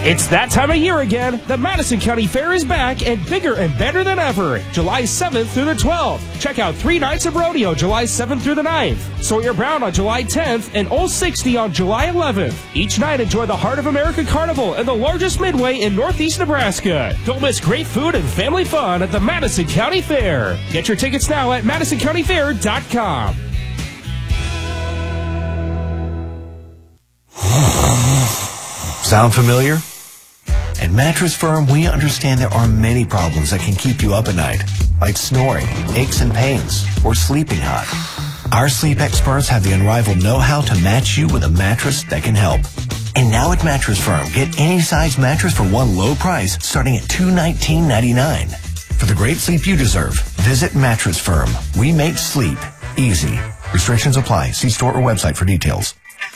It's that time of year again. The Madison County Fair is back and bigger and better than ever. July 7th through the 12th. Check out 3 nights of rodeo July 7th through the 9th. Sawyer Brown on July 10th and Old 60 on July 11th. Each night enjoy the Heart of America Carnival and the largest midway in Northeast Nebraska. Don't miss great food and family fun at the Madison County Fair. Get your tickets now at MadisonCountyFair.com. Sound familiar? At Mattress Firm, we understand there are many problems that can keep you up at night, like snoring, aches and pains, or sleeping hot. Our sleep experts have the unrivaled know-how to match you with a mattress that can help. And now at Mattress Firm, get any size mattress for one low price starting at $219.99. For the great sleep you deserve, visit Mattress Firm. We make sleep easy. Restrictions apply. See store or website for details.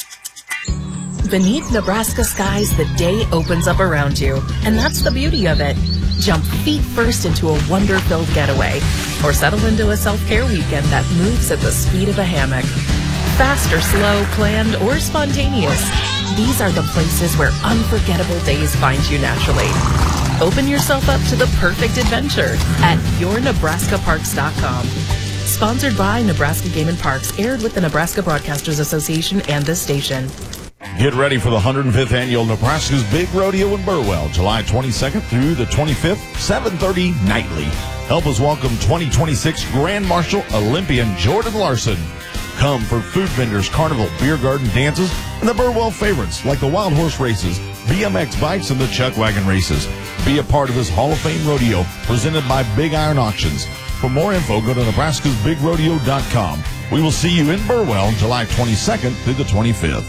Beneath Nebraska skies, the day opens up around you, and that's the beauty of it. Jump feet first into a wonder-filled getaway, or settle into a self-care weekend that moves at the speed of a hammock. Fast or slow, planned or spontaneous, these are the places where unforgettable days find you naturally. Open yourself up to the perfect adventure at YourNebraskaParks.com. Sponsored by Nebraska Game and Parks, aired with the Nebraska Broadcasters Association and this station. Get ready for the 105th Annual Nebraska's Big Rodeo in Burwell, July 22nd through the 25th, 7:30 nightly. Help us welcome 2026 Grand Marshal Olympian Jordan Larson. Come for food vendors, carnival, beer garden dances, and the Burwell favorites like the Wild Horse races, BMX bikes, and the Chuck Wagon races. Be a part of this Hall of Fame rodeo presented by Big Iron Auctions. For more info, go to nebraskasbigrodeo.com. We will see you in Burwell, July 22nd through the 25th.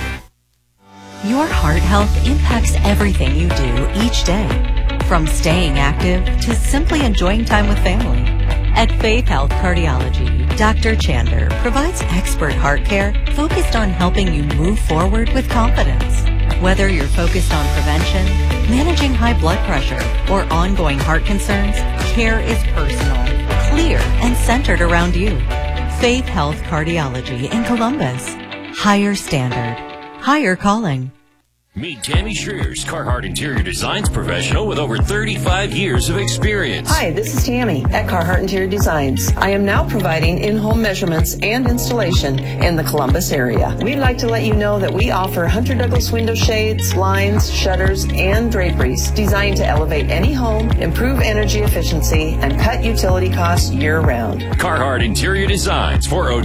Your heart health impacts everything you do each day, from staying active to simply enjoying time with family. At Faith Health Cardiology, Dr. Chander provides expert heart care focused on helping you move forward with confidence. Whether you're focused on prevention, managing high blood pressure, or ongoing heart concerns, care is personal, clear, and centered around you. Faith Health Cardiology in Columbus. Higher standard. Higher calling. Meet Tammy Schreers, Carhartt Interior Designs professional with over 35 years of experience. Hi, this is Tammy at Carhartt Interior Designs. I am now providing in-home measurements and installation in the Columbus area. We'd like to let you know that we offer Hunter Douglas window shades, blinds, shutters, and draperies designed to elevate any home, improve energy efficiency, and cut utility costs year-round. Carhartt Interior Designs,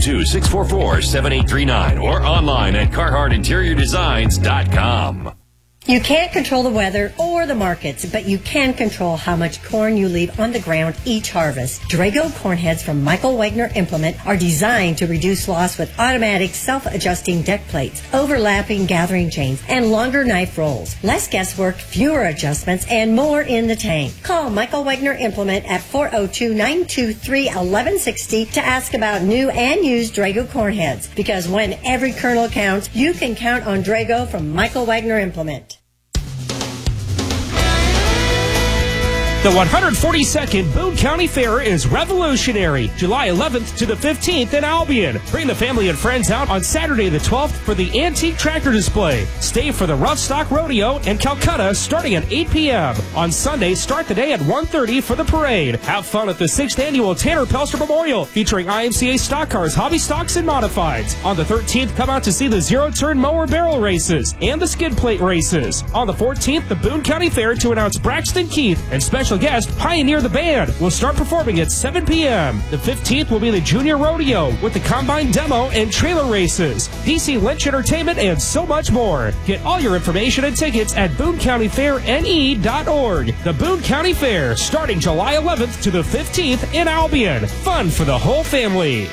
402-644-7839 or online at CarharttInteriorDesigns.com. You can't control the weather or the markets, but you can control how much corn you leave on the ground each harvest. Drago corn heads from Michael Wagner Implement are designed to reduce loss with automatic self-adjusting deck plates, overlapping gathering chains, and longer knife rolls. Less guesswork, fewer adjustments, and more in the tank. Call Michael Wagner Implement at 402-923-1160 to ask about new and used Drago corn heads, because when every kernel counts, you can count on Drago from Michael Wagner Implement. The 142nd Boone County Fair is revolutionary. July 11th to the 15th in Albion. Bring the family and friends out on Saturday the 12th for the antique tractor display. Stay for the Rough Stock Rodeo in Calcutta starting at 8 p.m. On Sunday, start the day at 1:30 for the parade. Have fun at the 6th Annual Tanner Pelster Memorial featuring IMCA stock cars, hobby stocks, and modifieds. On the 13th, come out to see the zero-turn mower barrel races and the skid plate races. On the 14th, the Boone County Fair to announce Braxton Keith and special guest Pioneer the Band will start performing at 7 p.m. The 15th will be the Junior Rodeo with the Combine Demo and Trailer Races, DC Lynch Entertainment, and so much more. Get all your information and tickets at BooneCountyFairNE.org. The Boone County Fair, starting July 11th to the 15th in Albion. Fun for the whole family.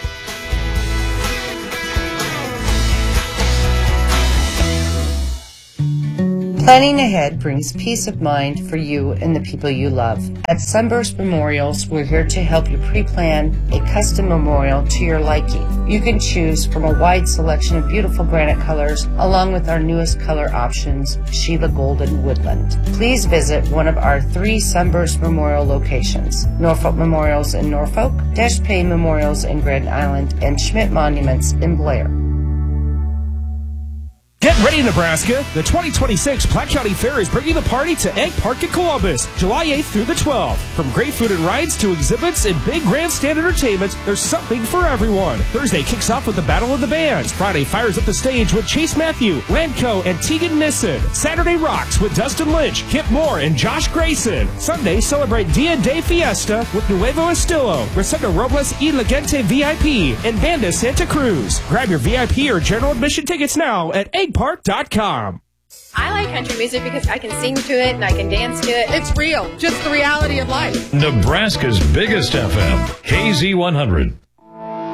Planning ahead brings peace of mind for you and the people you love. At Sunburst Memorials, we're here to help you pre-plan a custom memorial to your liking. You can choose from a wide selection of beautiful granite colors, along with our newest color options, Shiva Gold and Woodland. Please visit one of our 3 Sunburst Memorial locations: Norfolk Memorials in Norfolk, Dash Payne Memorials in Grand Island, and Schmidt Monuments in Blair. Get ready, Nebraska. The 2026 Platte County Fair is bringing the party to Egg Park in Columbus, July 8th through the 12th. From great food and rides to exhibits and big grandstand entertainment, there's something for everyone. Thursday kicks off with the Battle of the Bands. Friday fires up the stage with Chase Matthew, Landco, and Tegan Nissen. Saturday rocks with Dustin Lynch, Kip Moore, and Josh Grayson. Sunday celebrate Dia de Fiesta with Nuevo Estilo, Rosendo Robles y La Gente VIP, and Banda Santa Cruz. Grab your VIP or general admission tickets now at eggpark.com. I like country music because I can sing to it and I can dance to it. It's real, just the reality of life. Nebraska's biggest FM, KZ100.